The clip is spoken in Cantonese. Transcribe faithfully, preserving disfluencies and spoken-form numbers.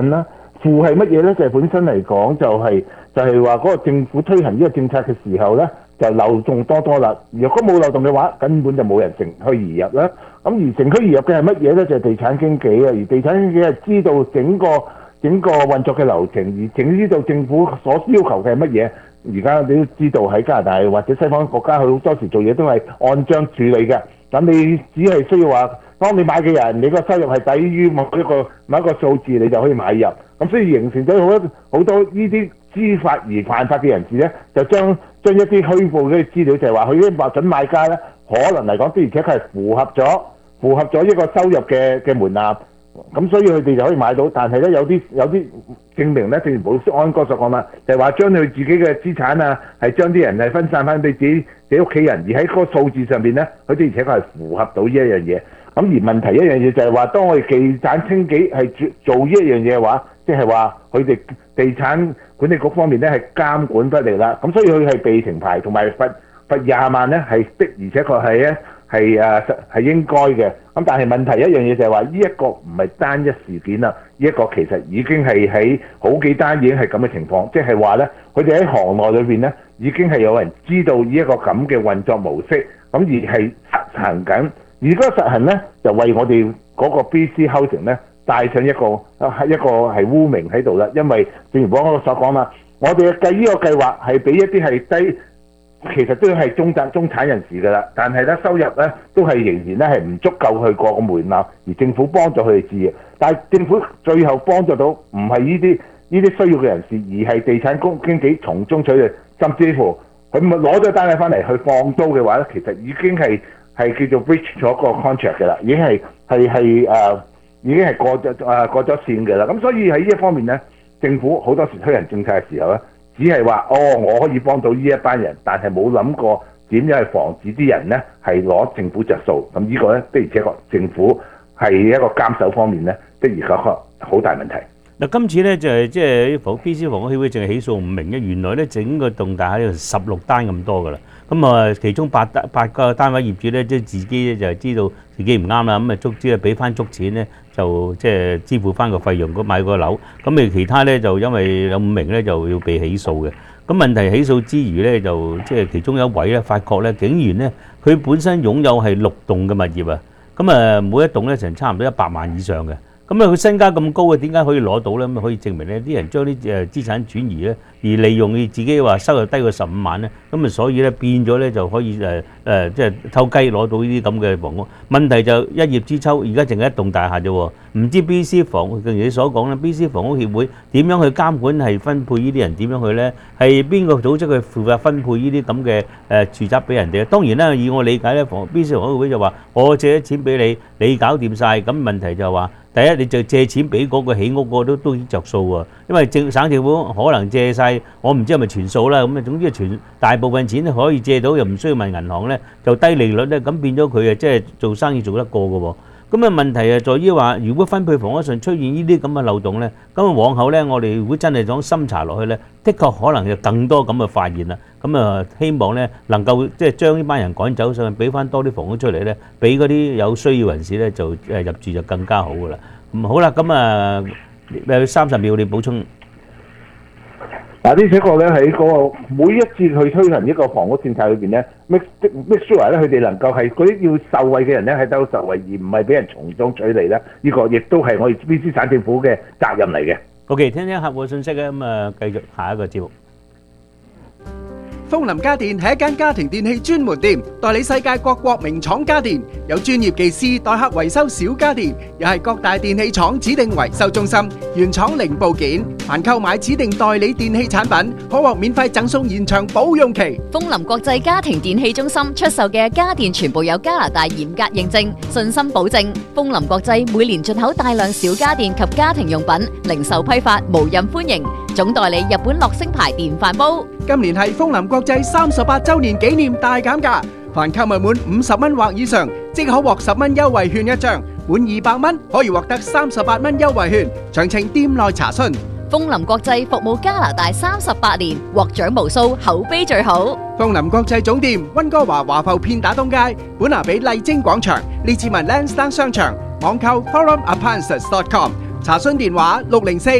啦。負係乜嘢咧？就係、是、本身嚟講就係、是、就係話嗰個政府推行呢個政策嘅時候咧，就漏洞多多啦。如果冇漏洞嘅話，根本就冇人乘虛而入啦。咁而乘虛而入嘅係乜嘢咧？就係、是、地產經紀啊。而地產經紀係知道整個整個運作嘅流程，而整知道政府所要求嘅係乜嘢。而家你都知道喺加拿大或者西方國家，佢好多時做嘢都係按章處理嘅。咁你只係需要話，當你買嘅人，你個收入係低於某一個某一個數字，你就可以買入。咁所以形成咗好多好多呢啲知法而犯法嘅人士咧，就將將一啲虛報嘅資料，就係話佢啲話準買家咧，可能嚟講的而且確係符合咗符合咗一個收入嘅嘅門檻。咁所以佢哋就可以買到，但係咧有啲有啲證明咧，正如保安哥所講啦，就係話將佢自己嘅資產啊，係將啲人係分散翻俾自己自己屋企人，而喺嗰個數字上邊咧，佢哋而且確係符合到呢一樣嘢。咁而問題一樣嘢就係話，當我哋地產經紀係做做呢一樣嘢嘅話，即係話佢哋地產管理局方面咧係監管不力啦。咁所以佢係被停牌同埋罰罰廿萬咧，係的而且確係咧。係誒係應該嘅，咁但係問題一樣嘢就係話，呢一個唔係單一事件啦，呢一個其實已經係喺好幾單已經係咁嘅情況，即係話咧，佢哋喺行內裏邊咧已經係有人知道呢一個咁嘅運作模式，咁而係實行緊，而嗰個實行咧就為我哋嗰個 B C Housing 咧帶上一個一個係污名喺度啦，因為正如我剛才所講啦，我哋嘅計呢個計劃係俾一啲係低。其實都係中產中產人士㗎啦，但係咧收入咧都係仍然咧係唔足夠去過個門檻，而政府幫助佢哋置業。但係政府最後幫助到唔係呢啲呢啲需要嘅人士，而係地產公經紀從中取利，甚至乎佢攞咗單位翻嚟去放租嘅話咧，其實已經係係叫做 breach 咗個 contract 嘅啦，已經係係係誒已經係過咗誒、呃、過咗線嘅啦。咁所以喺呢一方面咧，政府好多時推行政策嘅時候咧，只係話哦，我可以幫到呢一班人，但係冇諗過點樣去防止啲人咧係攞政府着數。咁呢個咧的而且確政府係一個監守方面咧的而且確好大問題。 嗱，今次咧就係即係房 B C 房屋協會淨係起訴五名嘅，原來咧整個棟大廈十六單咁多㗎啦。咁啊，其中八單八個單位業主咧，即係自己咧就係知道自己唔啱啦，咁啊足之啊俾翻足錢咧，就即係支付翻個費用，買個樓。咁誒其他咧就因為有五名咧就要被起訴嘅。咁問題起訴之餘咧，就即係其中有一位咧，發覺咧竟然咧佢本身擁有係六棟嘅物業啊，咁啊每一棟咧成差唔多一百萬以上嘅。咁啊，佢身家咁高嘅，點解可以攞到咧？咁可以證明咧，啲人將啲誒資產轉移咧，而利用佢自己話收入低過十五萬咧，咁啊，所以咧變咗咧就可以誒誒，即係偷雞攞到呢啲咁嘅房屋。問題就一葉知秋，而家淨係一棟大廈啫喎，唔知 B C 房屋正如你所講咧 ，B C 房屋協會點樣去監管係分配呢啲人點樣去咧？係邊個組織去負責分配呢啲咁嘅誒住宅俾人哋？當然啦，以我理解咧，房 B C 房屋協會就話我借咗錢俾你，你搞掂晒。咁問題就係話。第一，你就借錢俾嗰個起屋個都都着數喎，因為政省政府可能借晒，我唔知係咪全數啦。咁啊，總之全大部分錢可以借到，又唔需要問銀行咧，就低利率咧，咁變咗佢啊，即係做生意做得過嘅喎。咁啊問題啊在於話，如果分配房屋上出現呢啲咁嘅漏洞咧，咁啊往後咧，我哋如果真係想深查落去咧，的確可能有更多咁嘅發現啦。咁啊，希望咧能夠即係將呢班人趕走上去，俾翻多啲房屋出嚟咧，俾嗰啲有需要人士咧就誒入住就更加好噶啦。咁好啦，咁啊誒三十秒你補充。 嗱，呢幾個咧喺嗰個每一次去推行一個房屋政策裏邊咧 make make sure 咧佢哋能夠係嗰啲要受惠嘅人咧係得到受惠，而唔係俾人從中取利咧。呢個亦都係我哋 B C 省政府嘅責任嚟嘅。 OK， 聽聽客戶信息啊，咁啊繼續下一個節目。 風林家電係一間家庭電器專門店，代理世界各國名廠家電，有專業技師代客維修小家電，又係各大電器廠指定維修中心，原廠零部件。凡購買指定代理電器產品，可獲免費贈送延長保用期。 風林國際家庭電器中心出售嘅家電全部有加拿大嚴格認證，信心保證。風林國際每年進口大量小家電及家庭用品，零售批發無任歡迎。總代理日本樂聲牌電飯煲。 今年係風林國際三十八週年紀念大減價，凡購物滿五十蚊或以上，即可獲十蚊優惠券一張；滿二百蚊可以獲得三十八蚊優惠券。詳情店內查詢。 風林國際服務加拿大三十八年，獲獎無數，口碑最好。 風林國際總店溫哥華華埠片打東街，本拿比麗晶廣場，列治文 Lansdowne 商場，網購 forum appliances dot com。 查詢電話六零四